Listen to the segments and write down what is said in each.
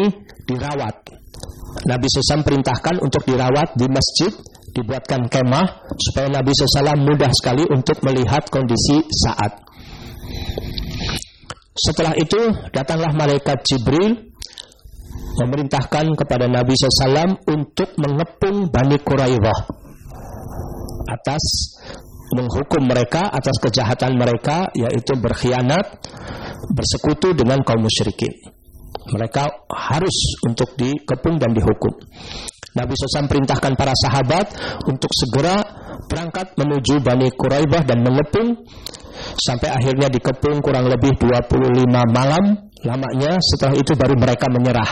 ini dirawat. Nabi SAW perintahkan untuk dirawat di masjid, dibuatkan kemah supaya Nabi SAW mudah sekali untuk melihat kondisi Sa'ad. Setelah itu datanglah malaikat Jibril memerintahkan kepada Nabi SAW untuk mengepung Bani Quraidah atas menghukum mereka atas kejahatan mereka, yaitu berkhianat, bersekutu dengan kaum musyrikin. Mereka harus untuk dikepung dan dihukum. Nabi SAW perintahkan para sahabat untuk segera berangkat menuju Bani Quraidah dan mengepung, sampai akhirnya dikepung kurang lebih 25 malam lamanya. Setelah itu baru mereka menyerah.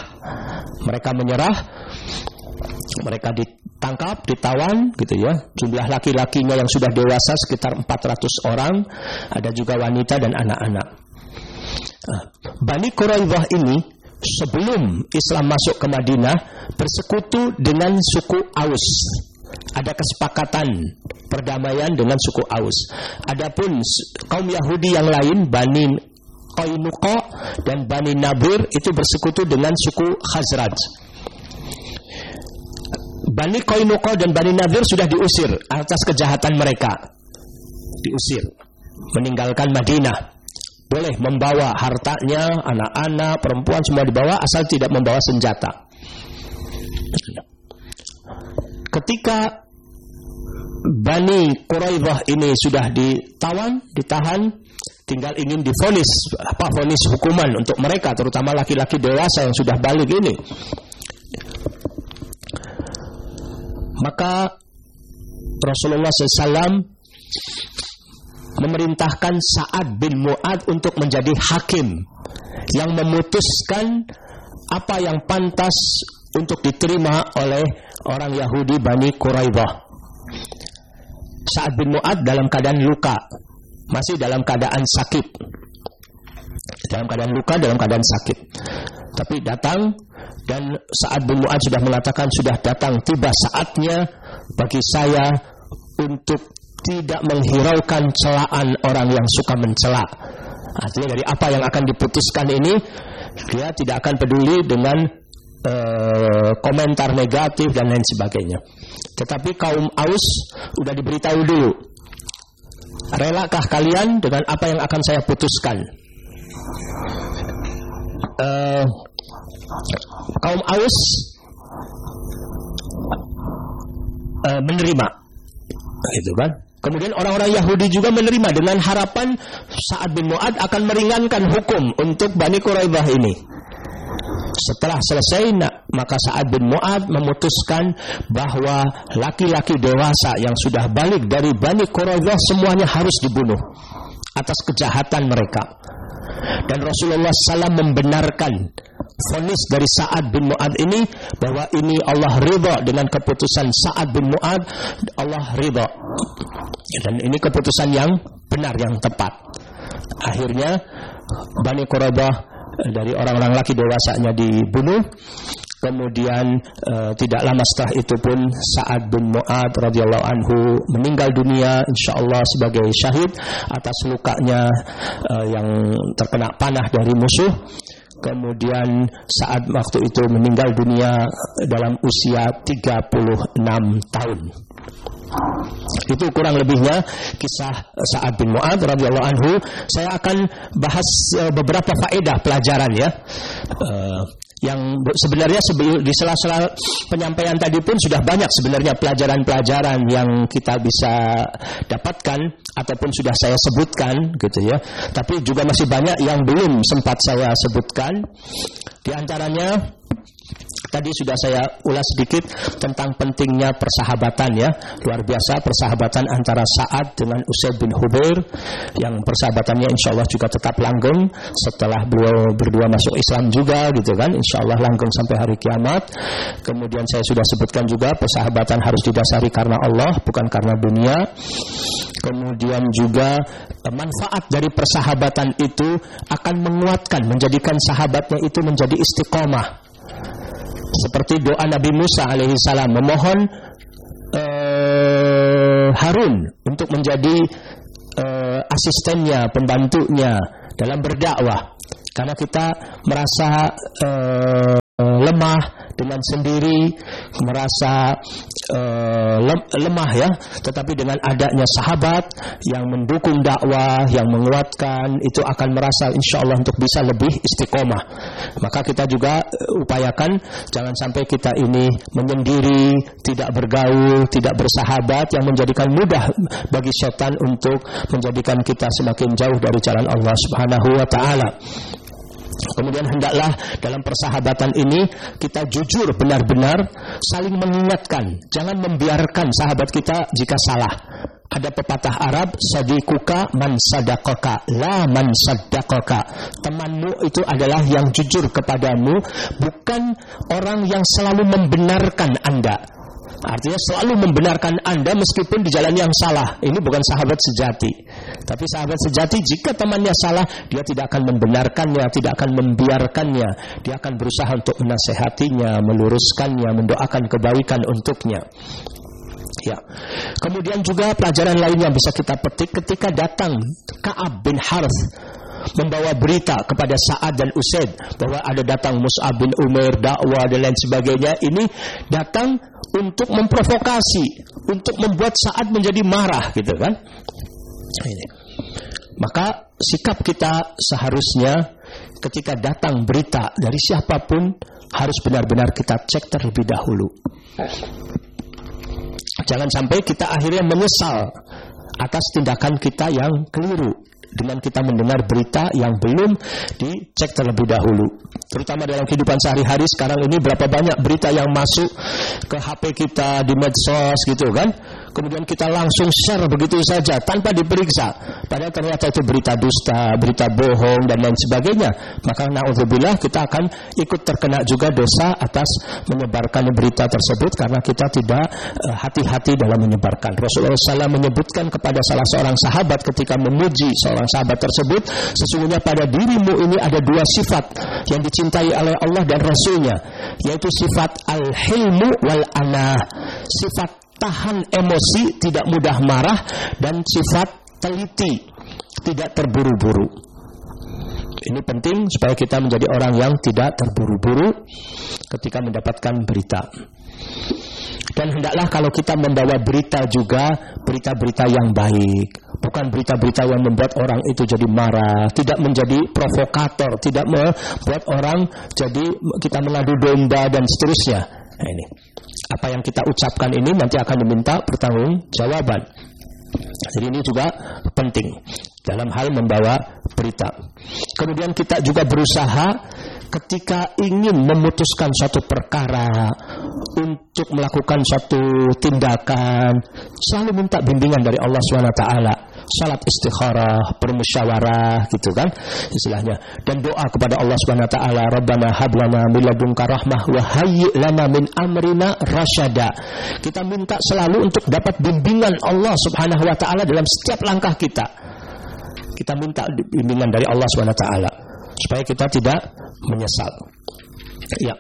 Mereka ditangkap, ditawan gitu ya. Jumlah laki-lakinya yang sudah dewasa sekitar 400 orang, ada juga wanita dan anak-anak. Bani Quraidah ini sebelum Islam masuk ke Madinah bersekutu dengan suku Aus. Ada kesepakatan perdamaian dengan suku Aus. Adapun kaum Yahudi yang lain, Bani Qainuqa dan Bani Nadir, itu bersekutu dengan suku Khazraj. Bani Qainuqa dan Bani Nadir sudah diusir atas kejahatan mereka. Diusir, meninggalkan Madinah. Boleh membawa hartanya, anak-anak, perempuan semua dibawa, asal tidak membawa senjata. Ketika Bani Quraidah ini sudah ditahan, tinggal ingin divonis, vonis hukuman untuk mereka, terutama laki-laki dewasa yang sudah balik ini. Maka Rasulullah SAW memerintahkan Sa'ad bin Mu'ad untuk menjadi hakim yang memutuskan apa yang pantas untuk diterima oleh orang Yahudi Bani Quraidah. Sa'ad bin Mu'ad dalam keadaan luka, masih dalam keadaan sakit. Dalam keadaan luka, dalam keadaan sakit. Tapi datang, dan Sa'ad bin Mu'ad sudah mengatakan, sudah datang, tiba saatnya bagi saya untuk tidak menghiraukan celaan orang yang suka mencela. Artinya dari apa yang akan diputuskan ini, dia tidak akan peduli dengan komentar negatif dan lain sebagainya. Tetapi kaum Aus sudah diberitahu dulu, relakah kalian dengan apa yang akan saya putuskan? Kaum Aus menerima, gitu kan? Kemudian orang-orang Yahudi juga menerima dengan harapan Sa'ad bin Mu'ad akan meringankan hukum untuk Bani Quraidah ini. Setelah selesai, maka Sa'ad bin Mu'ad memutuskan bahwa laki-laki dewasa yang sudah balik dari Bani Quraidah semuanya harus dibunuh atas kejahatan mereka. Dan Rasulullah SAW membenarkan vonis dari Sa'ad bin Mu'ad ini, bahwa ini Allah ridha dengan keputusan Sa'ad bin Mu'ad, Allah ridha. Dan ini keputusan yang benar, yang tepat. Akhirnya Bani Quraidah dari orang-orang laki dewasanya dibunuh. Kemudian tidak lama setelah itu pun Sa'ad bin Mu'ad radhiyallahu anhu meninggal dunia, insyaallah sebagai syahid atas lukanya yang terkena panah dari musuh. Kemudian Sa'ad waktu itu meninggal dunia dalam usia 36 tahun. Itu kurang lebihnya kisah Sa'ad bin Mu'ad radhiyallahu anhu. Saya akan bahas beberapa faedah pelajaran ya. Yang sebenarnya di sela-sela penyampaian tadi pun sudah banyak sebenarnya pelajaran-pelajaran yang kita bisa dapatkan ataupun sudah saya sebutkan gitu ya. Tapi juga masih banyak yang belum sempat saya sebutkan. Di antaranya tadi sudah saya ulas sedikit tentang pentingnya persahabatan ya. Luar biasa persahabatan antara Sa'ad dengan Usaid bin Hubair, yang persahabatannya insyaallah juga tetap langgeng setelah beliau berdua masuk Islam juga gitu kan, insyaallah langgeng sampai hari kiamat. Kemudian saya sudah sebutkan juga persahabatan harus didasari karena Allah, bukan karena dunia. Kemudian juga manfaat dari persahabatan itu akan menguatkan, menjadikan sahabatnya itu menjadi istiqomah. Seperti doa Nabi Musa alaihi salam memohon Harun untuk menjadi asistennya, pembantunya dalam berdakwah. Karena kita merasa dengan sendiri, merasa lemah ya, tetapi dengan adanya sahabat yang mendukung dakwah, yang menguatkan, itu akan merasa insya Allah untuk bisa lebih istiqomah. Maka kita juga upayakan jangan sampai kita ini menyendiri, tidak bergaul, tidak bersahabat, yang menjadikan mudah bagi setan untuk menjadikan kita semakin jauh dari jalan Allah Subhanahu wa ta'ala. Kemudian hendaklah dalam persahabatan ini kita jujur, benar-benar saling mengingatkan. Jangan membiarkan sahabat kita jika salah. Ada pepatah Arab, sadiquka man sadaqaka, la man saddaqaka. Temanmu itu adalah yang jujur kepadamu, bukan orang yang selalu membenarkan Anda. Artinya selalu membenarkan Anda meskipun di jalan yang salah. Ini bukan sahabat sejati. Tapi sahabat sejati jika temannya salah, dia tidak akan membenarkannya, tidak akan membiarkannya. Dia akan berusaha untuk menasehatinya, meluruskannya, mendoakan kebaikan untuknya. Ya. Kemudian juga pelajaran lain yang bisa kita petik ketika datang Ka'ab bin Harith membawa berita kepada Sa'ad dan Usaid bahwa ada datang Mus'ab bin Umair, dakwah dan lain sebagainya. Ini datang untuk memprovokasi, untuk membuat Sa'ad menjadi marah, gitu kan? Ini. Maka sikap kita seharusnya ketika datang berita dari siapapun harus benar-benar kita cek terlebih dahulu. Jangan sampai kita akhirnya menyesal atas tindakan kita yang keliru dengan kita mendengar berita yang belum dicek terlebih dahulu. Terutama dalam kehidupan sehari-hari sekarang ini, berapa banyak berita yang masuk ke HP kita di medsos gitu kan. Kemudian kita langsung share begitu saja tanpa diperiksa. Padahal ternyata itu berita dusta, berita bohong dan lain sebagainya. Maka na'udzubillah kita akan ikut terkena juga dosa atas menyebarkan berita tersebut karena kita tidak hati-hati dalam menyebarkan. Rasulullah SAW menyebutkan kepada salah seorang sahabat ketika memuji seorang sahabat tersebut, sesungguhnya pada dirimu ini ada dua sifat yang dicintai oleh Allah dan Rasulnya, yaitu sifat al-hilmu wal-anah, sifat tahan emosi, tidak mudah marah, dan sifat teliti, tidak terburu-buru. Ini penting supaya kita menjadi orang yang tidak terburu-buru ketika mendapatkan berita. Dan hendaklah kalau kita membawa berita juga berita-berita yang baik, bukan berita-berita yang membuat orang itu jadi marah, tidak menjadi provokator, tidak membuat orang jadi kita mengadu domba dan seterusnya. Nah, ini apa yang kita ucapkan ini nanti akan diminta pertanggungjawaban. Jadi ini juga penting dalam hal membawa berita. Kemudian kita juga berusaha ketika ingin memutuskan suatu perkara, untuk melakukan suatu tindakan, selalu minta bimbingan dari Allah SWT. Salat istikharah, bermusyawarah gitu kan istilahnya, dan doa kepada Allah SWT. Rabbana hablana min ladunka rahmah wa hayyi' lana min amrina rasyada. Kita minta selalu untuk dapat bimbingan Allah Subhanahu wa taala dalam setiap langkah kita. Kita minta bimbingan dari Allah SWT supaya kita tidak menyesal. Ya.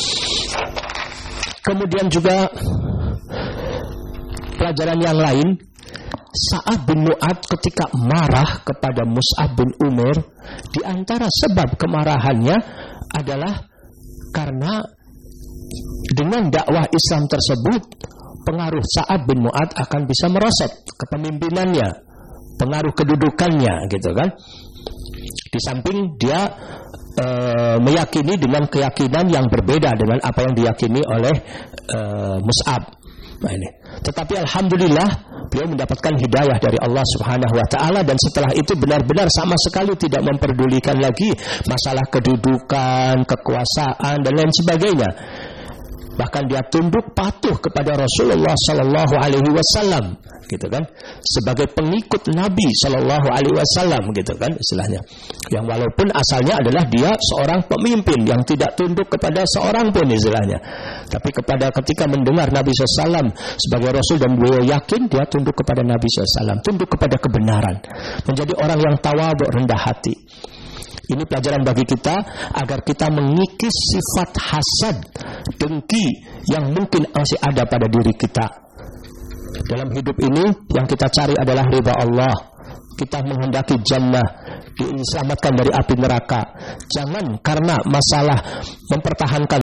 Kemudian juga pelajaran yang lain, Sa'ad bin Mu'ad ketika marah kepada Mus'ab bin Umair, di antara sebab kemarahannya adalah karena dengan dakwah Islam tersebut pengaruh Sa'ad bin Mu'ad akan bisa merosot kepemimpinannya, pengaruh kedudukannya gitu kan. Di samping dia meyakini dengan keyakinan yang berbeda dengan apa yang diyakini oleh Mus'ab. Nah ini. Tetapi alhamdulillah beliau mendapatkan hidayah dari Allah Subhanahu wa taala, dan setelah itu benar-benar sama sekali tidak memperdulikan lagi masalah kedudukan, kekuasaan dan lain sebagainya. Bahkan dia tunduk patuh kepada Rasulullah sallallahu alaihi wasallam gitu kan, sebagai pengikut Nabi sallallahu alaihi wasallam gitu kan istilahnya. Yang walaupun asalnya adalah dia seorang pemimpin yang tidak tunduk kepada seorang pun istilahnya. Tapi ketika mendengar Nabi SAW sebagai Rasul dan beliau yakin, dia tunduk kepada Nabi SAW, tunduk kepada kebenaran, menjadi orang yang tawadhu, rendah hati. Ini pelajaran bagi kita agar kita mengikis sifat hasad, dengki yang mungkin masih ada pada diri kita. Dalam hidup ini yang kita cari adalah ridha Allah. Kita menghendaki jannah, diselamatkan dari api neraka. Jangan karena masalah mempertahankan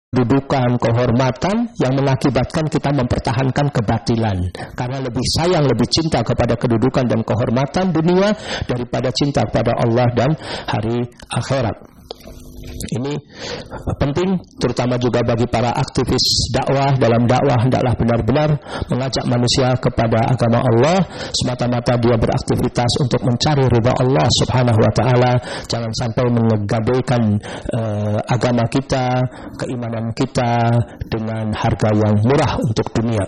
kedudukan, kehormatan yang mengakibatkan kita mempertahankan kebatilan. Karena lebih sayang, lebih cinta kepada kedudukan dan kehormatan dunia daripada cinta kepada Allah dan hari akhirat. Ini penting, terutama juga bagi para aktivis dakwah. Dalam dakwah hendaklah benar-benar mengajak manusia kepada agama Allah, semata-mata dia beraktivitas untuk mencari ridha Allah subhanahu wa ta'ala. Jangan sampai menggadaikan agama kita, keimanan kita dengan harga yang murah untuk dunia.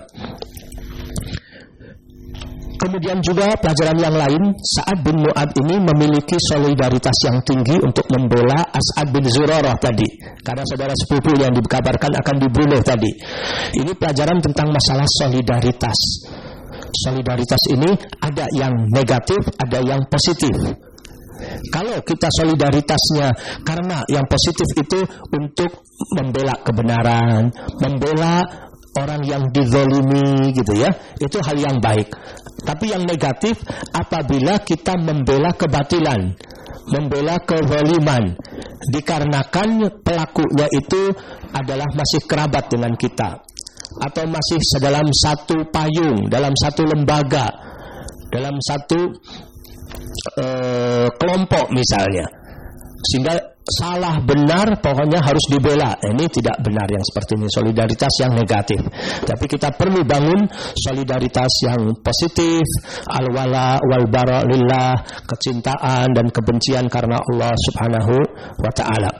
Kemudian juga pelajaran yang lain, Sa'ad bin Mu'ad ini memiliki solidaritas yang tinggi untuk membela As'ad bin Zurarah tadi, karena saudara sepupu yang dikabarkan akan dibunuh tadi. Ini pelajaran tentang masalah solidaritas. Solidaritas ini ada yang negatif, ada yang positif. Kalau kita solidaritasnya karena yang positif itu untuk membela kebenaran, membela orang yang dizalimi gitu ya, itu hal yang baik. Tapi yang negatif apabila kita membela kebatilan, membela kezaliman, dikarenakan pelakunya itu adalah masih kerabat dengan kita, atau masih dalam satu payung, dalam satu lembaga, dalam satu kelompok misalnya, sehingga salah benar pokoknya harus dibela. Ini tidak benar yang seperti ini, solidaritas yang negatif. Tapi kita perlu bangun solidaritas yang positif, al-wala wal-bara lillah, kecintaan dan kebencian karena Allah subhanahu wa ta'ala.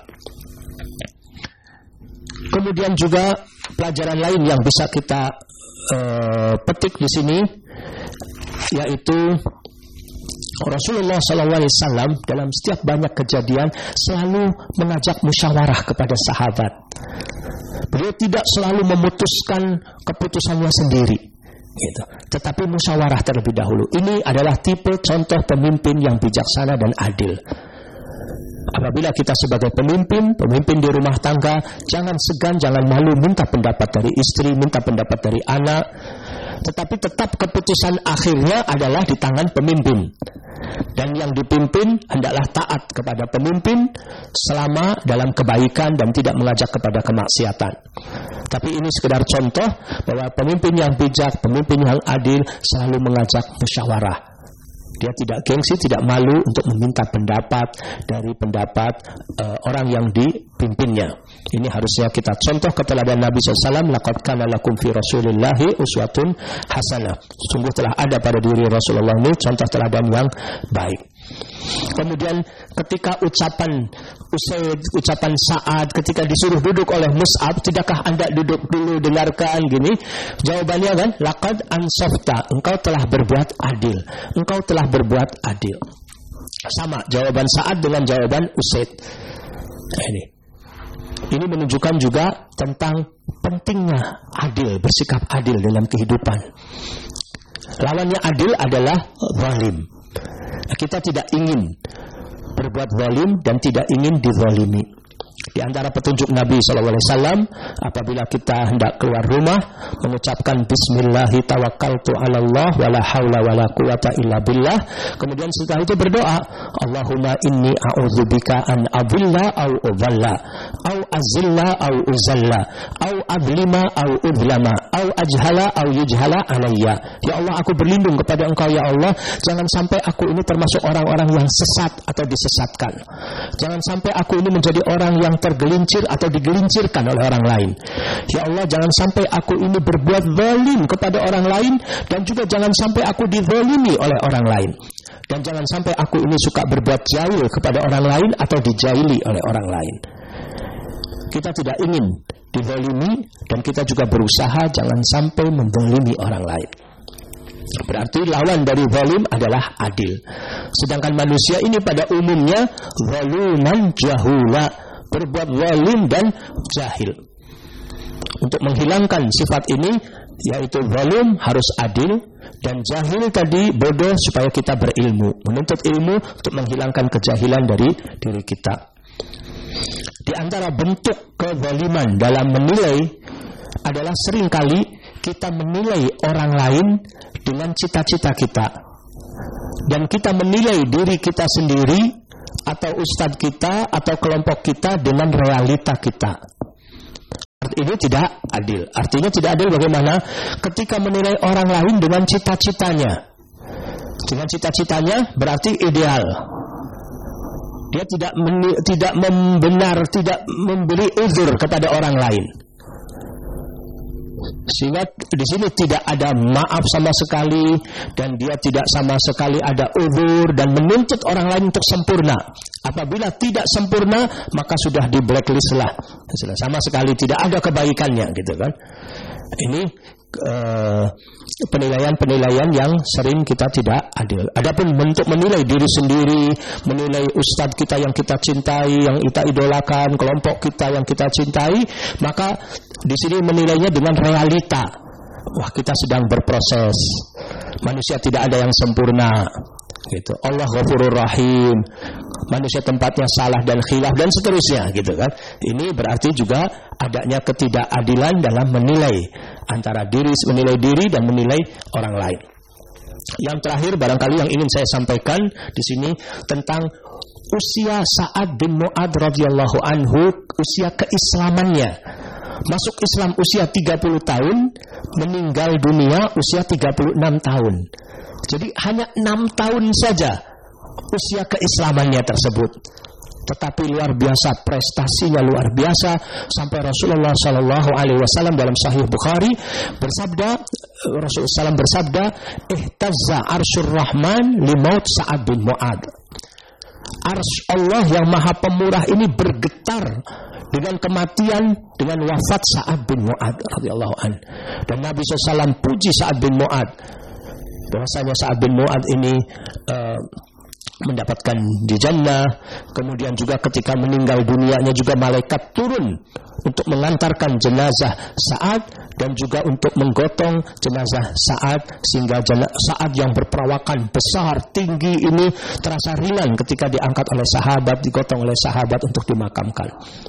Kemudian juga pelajaran lain yang bisa kita petik di sini, yaitu Rasulullah SAW dalam setiap banyak kejadian selalu mengajak musyawarah kepada sahabat. Beliau tidak selalu memutuskan keputusannya sendiri, gitu. Tetapi musyawarah terlebih dahulu. Ini adalah tipe contoh pemimpin yang bijaksana dan adil. Apabila kita sebagai pemimpin di rumah tangga, jangan segan, jangan malu minta pendapat dari istri, minta pendapat dari anak. Tetapi tetap keputusan akhirnya adalah di tangan pemimpin. Dan yang dipimpin hendaklah taat kepada pemimpin selama dalam kebaikan dan tidak mengajak kepada kemaksiatan. Tapi ini sekedar contoh bahwa pemimpin yang bijak, pemimpin yang adil selalu mengajak musyawarah. Dia tidak gengsi, tidak malu untuk meminta pendapat dari pendapat orang yang dipimpinnya. Ini harusnya kita contoh keteladanan Nabi SAW. Laqad kana lakum fi Rasulillahi uswatun hasanah. Sungguh telah ada pada diri Rasulullah ini contoh teladan yang baik. Kemudian ketika ucapan Usaid, ucapan Sa'ad, ketika disuruh duduk oleh Mus'ab, tidakkah anda duduk dulu dengarkan gini? Jawabannya kan, laqad ansafta, engkau telah berbuat adil, engkau telah berbuat adil. Sama jawaban Sa'ad dengan jawaban Usaid. Ini menunjukkan juga tentang pentingnya adil, bersikap adil dalam kehidupan. Lawannya adil adalah zalim. Kita tidak ingin berbuat zalim dan tidak ingin dizalimi. Di antara petunjuk Nabi SAW, apabila kita hendak keluar rumah, mengucapkan Bismillahi tawakkaltu ala Allah wala hawla wala quwata illa billah. Kemudian setelah itu berdoa, Allahumma inni a'udzubika an adilla au udhalla, au azilla au uzalla, au adlima au udlama, au ajhala au yujhala alayya. Ya Allah, aku berlindung kepada Engkau ya Allah, jangan sampai aku ini termasuk orang-orang yang sesat atau disesatkan. Jangan sampai aku ini menjadi orang yang tergelincir atau digelincirkan oleh orang lain. Ya Allah, jangan sampai aku ini berbuat zalim kepada orang lain, dan juga jangan sampai aku dizalimi oleh orang lain. Dan jangan sampai aku ini suka berbuat jahil kepada orang lain atau dijaili oleh orang lain. Kita tidak ingin dizalimi, dan kita juga berusaha jangan sampai menzalimi orang lain. Berarti lawan dari zalim adalah adil. Sedangkan manusia ini pada umumnya zaluman jahula, berbuat zalim dan jahil. Untuk menghilangkan sifat ini, yaitu zalim harus adil, dan jahil tadi bodoh, supaya kita berilmu, menuntut ilmu untuk menghilangkan kejahilan dari diri kita. Di antara bentuk kezaliman dalam menilai adalah seringkali kita menilai orang lain dengan cita-cita kita, dan kita menilai diri kita sendiri atau ustadz kita atau kelompok kita dengan realita kita. ini tidak adil. Artinya tidak adil bagaimana? Ketika menilai orang lain dengan cita-citanya. Dengan cita-citanya berarti ideal. Dia tidak memberi uzur kepada orang lain. Sehingga di sini tidak ada maaf sama sekali, dan dia tidak sama sekali ada uzur dan menuntut orang lain untuk sempurna. Apabila tidak sempurna, maka sudah di blacklist lah. Sama sekali tidak ada kebaikannya, gitu kan? Ini penilaian-penilaian yang sering kita tidak adil. Adapun bentuk menilai diri sendiri, menilai ustadz kita yang kita cintai, yang kita idolakan, kelompok kita yang kita cintai, maka di sini menilainya dengan realita. Wah, kita sedang berproses. Manusia tidak ada yang sempurna. Gitu. Allah Ghafurur Rahim. Manusia tempatnya salah dan khilaf dan seterusnya, gitu kan. Ini berarti juga adanya ketidakadilan dalam menilai antara menilai diri dan menilai orang lain. Yang terakhir barangkali yang ingin saya sampaikan di sini tentang usia Sa'ad bin Mu'adz radhiyallahu anhu, usia keislamannya. Masuk Islam usia 30 tahun, meninggal dunia usia 36 tahun. Jadi hanya 6 tahun saja usia keislamannya tersebut. Tetapi luar biasa, prestasinya luar biasa, sampai Rasulullah SAW dalam Sahih Bukhari bersabda, Rasulullah SAW bersabda, "Ihtazza arsyur Rahman li maut Sa'ad bin Mu'adz." Arsy Allah yang Maha Pemurah ini bergetar dengan kematian, dengan wafat Sa'ad bin Mu'adz radhiyallahu an. Dan Nabi SAW puji Sa'ad bin Mu'adz, bahwasanya Sa'ad bin Mu'adz ini mendapatkan di jannah. Kemudian juga ketika meninggal dunianya juga malaikat turun untuk mengantarkan jenazah Sa'ad dan juga untuk menggotong jenazah Sa'ad, sehingga Sa'ad yang berperawakan besar tinggi ini terasa ringan ketika diangkat oleh sahabat, digotong oleh sahabat untuk dimakamkan.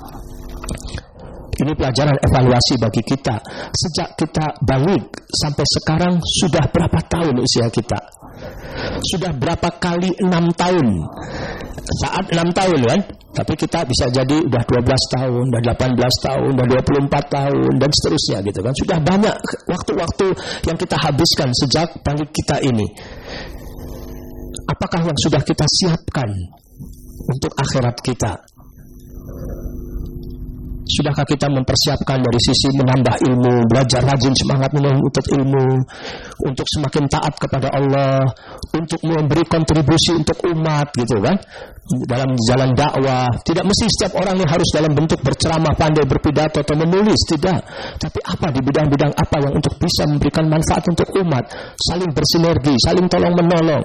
Ini pelajaran evaluasi bagi kita. Sejak kita balik sampai sekarang sudah berapa tahun usia kita? Sudah berapa kali 6 tahun? Saat 6 tahun kan? Tapi kita bisa jadi udah 12 tahun, udah 18 tahun, udah 24 tahun dan seterusnya, gitu kan. Sudah banyak waktu-waktu yang kita habiskan sejak balik kita ini. Apakah yang sudah kita siapkan untuk akhirat kita? Sudahkah kita mempersiapkan dari sisi menambah ilmu, belajar rajin, semangat menuntut ilmu, untuk semakin taat kepada Allah, untuk memberi kontribusi untuk umat, gitu kan, dalam jalan dakwah. Tidak mesti setiap orang ini harus dalam bentuk berceramah, pandai berpidato atau menulis, tidak. Tapi apa di bidang-bidang apa yang untuk bisa memberikan manfaat untuk umat, saling bersinergi, saling tolong menolong.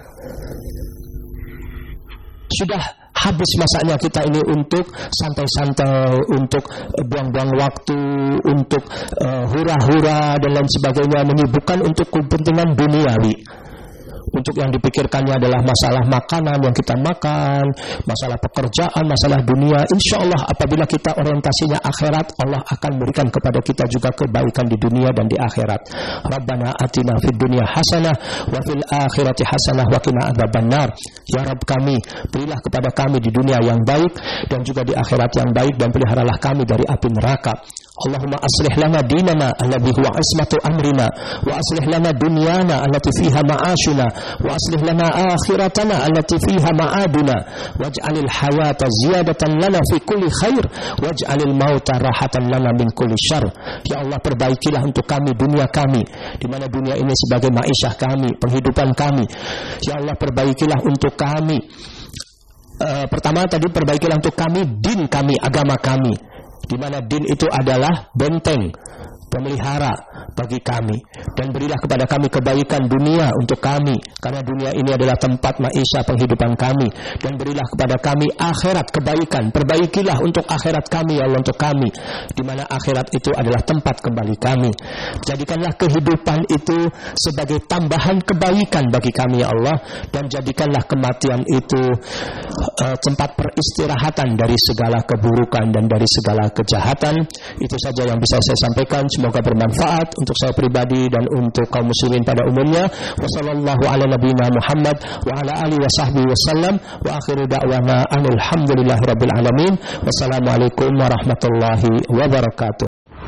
Sudah habis masanya kita ini untuk santai-santai, untuk buang-buang waktu, untuk hura-hura dan lain sebagainya, menyibukkan untuk kepentingan duniawi. Untuk yang dipikirkannya adalah masalah makanan yang kita makan, masalah pekerjaan, masalah dunia. Insya Allah apabila kita orientasinya akhirat, Allah akan memberikan kepada kita juga kebaikan di dunia dan di akhirat. Rabbana atina fid dunya hasanah wa fil akhirati hasanah wa qina adzabannar. Ya Rabb kami, berilah kepada kami di dunia yang baik dan juga di akhirat yang baik, dan peliharalah kami dari api neraka. Allahumma aslih lana dinana alladhi huwa ismatu amrina, wa aslih lana dunyana allati fiha ma'ashuna, wa aslih lana akhiratana allati fiha ma'aduna, waj'alil hayata ziyadatan lana fi kulli khair, waj'alil mauta rahatan lana min kulli syarr. Ya Allah, perbaikilah untuk kami dunia kami, di mana dunia ini sebagai ma'isyah kami, penghidupan kami. Ya Allah, perbaikilah untuk kami, pertama tadi perbaikilah untuk kami din kami, agama kami, di mana din itu adalah benteng pemelihara bagi kami, dan berilah kepada kami kebaikan dunia untuk kami, karena dunia ini adalah tempat maisha penghidupan kami, dan berilah kepada kami akhirat kebaikan, perbaikilah untuk akhirat kami ya Allah, untuk kami, di mana akhirat itu adalah tempat kembali kami. Jadikanlah kehidupan itu sebagai tambahan kebaikan bagi kami ya Allah, dan jadikanlah kematian itu tempat peristirahatan dari segala keburukan dan dari segala kejahatan. Itu saja yang bisa saya sampaikan. Semoga bermanfaat untuk saya pribadi dan untuk kaum muslimin pada umumnya. Wassallallahu ala nabiyina Muhammad wa ala alihi wa sahbihi wasallam, wa akhiru da'wana alhamdulillahi rabbil alamin. Wassalamualaikum warahmatullahi wabarakatuh.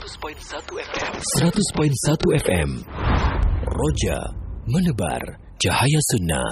100.1 FM. Roja menebar cahaya sunnah.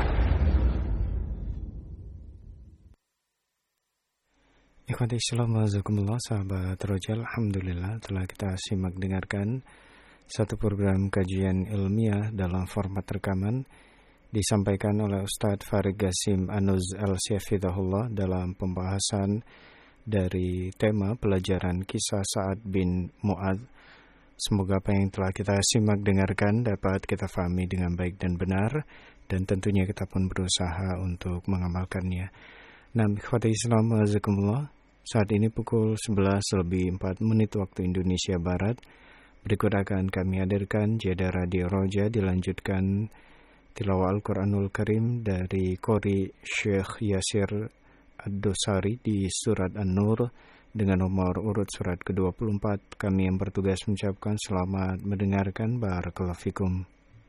Ikhwati Islam wajazakumullah, sahabat Roja, alhamdulillah telah kita simak dengarkan satu program kajian ilmiah dalam format rekaman disampaikan oleh Ustadz Farid Qasim Anuz Al-Syafidahullah dalam pembahasan dari tema pelajaran kisah Sa'ad bin Mu'adz. Semoga apa yang telah kita simak dengarkan dapat kita fahami dengan baik dan benar, dan tentunya kita pun berusaha untuk mengamalkannya. Nah, ikhwati Islam wajazakumullah, saat ini pukul 11:04 waktu Indonesia Barat. Berikut akan kami hadirkan jeda Radio Roja, dilanjutkan tilawah Al-Quranul Karim dari Qori Syekh Yasir Ad-Dosari di surat An-Nur dengan nomor urut surat ke-24. Kami yang bertugas mengucapkan selamat mendengarkan. Barakallahu fikum.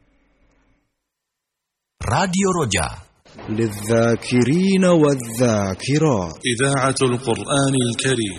Radio Roja للذاكرين والذاكرات إذاعة القرآن الكريم.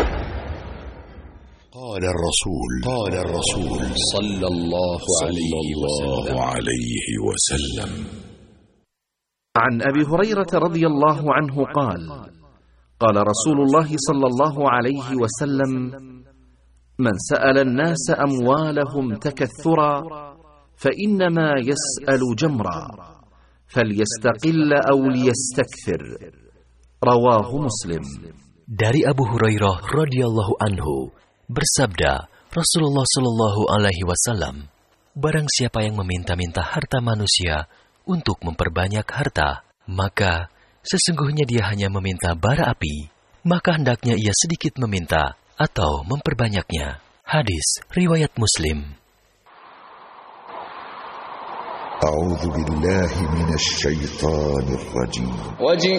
قال الرسول صلى الله عليه وسلم. عن أبي هريرة رضي الله عنه قال قال رسول الله صلى الله عليه وسلم: من سأل الناس أموالهم تكثرا فإنما يسأل جمرا فليستقل أو ليستكثر. رواه مسلم. Dari Abu Hurairah radhiyallahu anhu bersabda, Rasulullah sallallahu alaihi wasallam, barang siapa yang meminta-minta harta manusia untuk memperbanyak harta, maka sesungguhnya dia hanya meminta bara api, maka hendaknya ia sedikit meminta atau memperbanyaknya. Hadis riwayat Muslim. أعوذ بالله من الشيطان الرجيم. وجيء